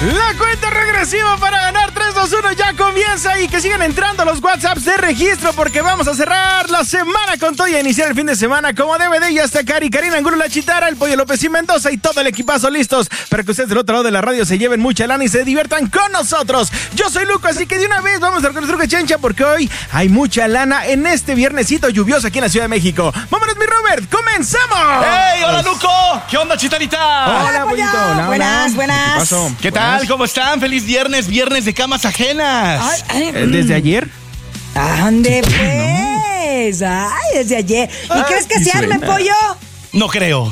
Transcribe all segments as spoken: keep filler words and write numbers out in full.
La cuenta regresiva para ganar tres, dos, uno ya comienza y que sigan entrando los WhatsApps de registro porque vamos a cerrar la semana con todo y a iniciar el fin de semana como D V D. Ya está Cari, Karina Angulo, La Chitara, el Pollo López y Mendoza y todo el equipazo listos para que ustedes del otro lado de la radio se lleven mucha lana y se diviertan con nosotros. Yo soy Luco, así que de una vez vamos a con el truco chencha porque hoy hay mucha lana en este viernesito lluvioso aquí en la Ciudad de México. ¡Vámonos, mi Robert! ¡Comenzamos! ¡Hey! ¡Hola, Luco! ¿Qué onda, Chitarita? Hola, Hola, pollito. Hola, buenas, hola. buenas. ¿Qué pasó? ¿Qué tal? ¿Cómo están? ¡Feliz viernes! Viernes de camas ajenas. Ay, ay, Eh, ¿Desde ayer? ¿Dónde pues? Ay, desde ayer. ¿Y Ay, crees que sí se arme, suena. pollo? No creo.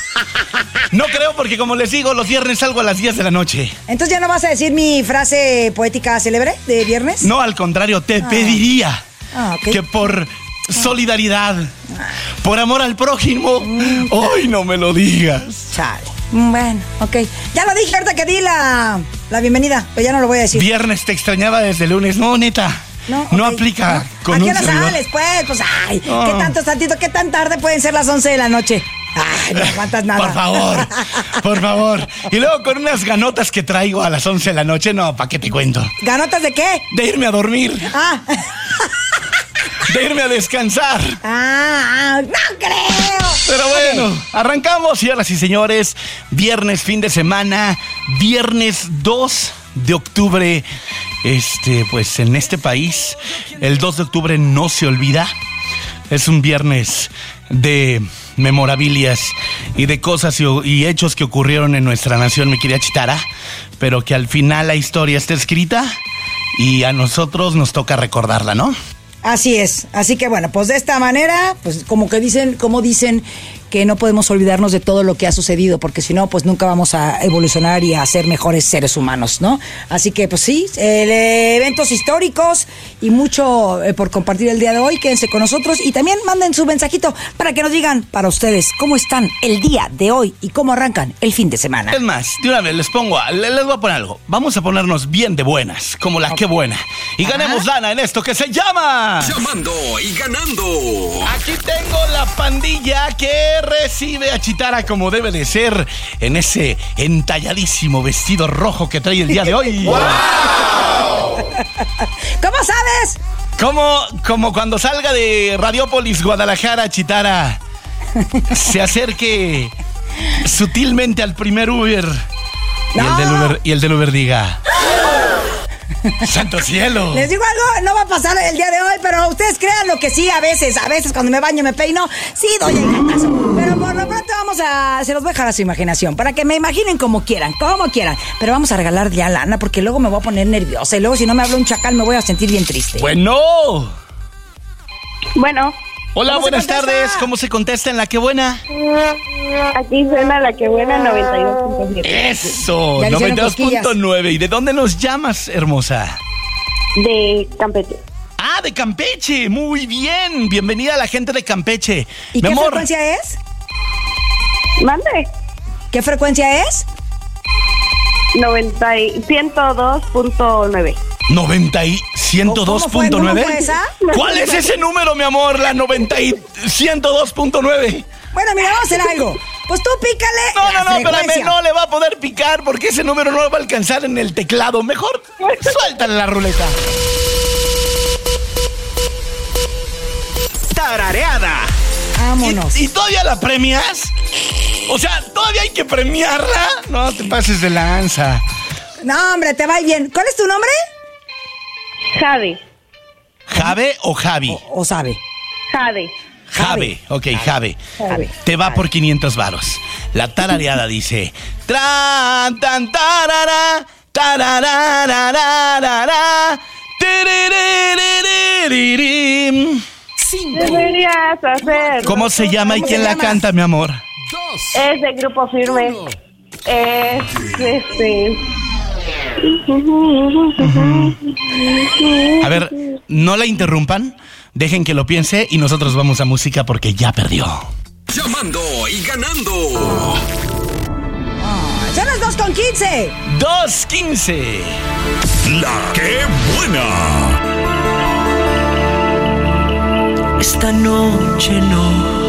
No creo porque, como les digo, los viernes salgo a las diez de la noche. Entonces, ¿ya no vas a decir mi frase poética célebre de viernes? No, al contrario, te pediría Ah, ok. que por solidaridad, por amor al prójimo, hoy no me lo digas. Chale. Bueno, ok. Ya lo dije ahorita que di la, la bienvenida, pero ya no lo voy a decir. Viernes te extrañaba desde lunes. No, neta. No, No ok. aplica No. con ¿A qué un hora servidor. sales, pues? Pues, ay, Oh. ¿qué tanto, tantito, qué tan tarde pueden ser las once de la noche? Ay, no aguantas nada. Por favor, por favor. Y luego con unas ganotas que traigo a las once de la noche, no, ¿para qué te cuento? ¿Ganotas de qué? De irme a dormir, Ah, de irme a descansar. ah, no creo. Pero bueno, arrancamos, señoras y señores. Viernes, fin de semana. Viernes dos de octubre. Este, pues en este país, el dos de octubre no se olvida. Es un viernes de memorabilias y de cosas y, y hechos que ocurrieron en nuestra nación, mi querida Chitara. Pero que al final la historia está escrita y a nosotros nos toca recordarla, ¿no? Así es, así que bueno, pues de esta manera, pues como que dicen, como dicen que no podemos olvidarnos de todo lo que ha sucedido, porque si no, pues nunca vamos a evolucionar y a ser mejores seres humanos, ¿no? Así que pues sí, eh, eventos históricos y mucho eh, por compartir el día de hoy, quédense con nosotros y también manden su mensajito para que nos digan para ustedes cómo están el día de hoy y cómo arrancan el fin de semana. Es más, de una vez les pongo, a- les les voy a poner algo. Vamos a ponernos bien de buenas, como la que buena. Y Ajá. ganemos lana en esto que se llama... Llamando y ganando. Aquí tengo la pandilla que recibe a Chitara como debe de ser en ese entalladísimo vestido rojo que trae el día de hoy. ¿Cómo sabes? Como, como cuando salga de Radiópolis, Guadalajara, Chitara se acerque sutilmente al primer Uber y, el, del Uber y el del Uber diga: ¡Santo cielo! Les digo algo, no va a pasar el día de hoy, pero ustedes crean lo que sí, a veces, a veces cuando me baño, me peino, sí doy el gatazo. Pero por lo pronto vamos a, se los voy a dejar a su imaginación, para que me imaginen como quieran, como quieran. Pero vamos a regalar ya lana, porque luego me voy a poner nerviosa y luego si no me habla un chacal me voy a sentir bien triste. Bueno. Bueno, Hola, ¿Cómo se buenas contesta? tardes. ¿Cómo se contesta en La Que Buena? aquí suena la que buena noventa y dos punto siete Eso, Ya le hicieron noventa y dos punto cosquillas. nueve. ¿Y de dónde nos llamas, hermosa? de Campeche. Ah, de Campeche. Muy bien. Bienvenida a la gente de Campeche. ¿Y Mi qué amor, frecuencia es? Mande. ¿Qué frecuencia es? noventa y ciento dos punto nueve. noventa y ciento dos punto nueve. ¿Cómo fue? ¿Cómo fue esa? ¿Cuál es ese número, mi amor? La noventa y ciento dos punto nueve. Bueno, mira, vamos a hacer algo. Pues tú pícale No, la no, no, espérame, frecuencia. no le va a poder picar porque ese número no lo va a alcanzar en el teclado. Mejor suéltale la ruleta. Tarareada. Vámonos. ¿Y, y todavía la premias? O sea, ¿todavía hay que premiarla? No te pases de lanza. No, hombre, te va bien. ¿Cuál es tu nombre? Jade. ¿Jave o Javi? ¿O sabe? Jade. Jave, ok, Jave. Jave. Te va por quinientos varos. La tarareada dice: Tran, tan, tarara, tarararararara, tiririririririm. Deberías hacer. ¿Cómo se llama y ¿Cómo quién se la llama? canta, mi amor? Es de Grupo Firme. Es este. A ver, no la interrumpan. Dejen que lo piense y nosotros vamos a música porque ya perdió. Llamando y ganando. Son las dos con quince. dos quince. La Que Buena. Esta noche no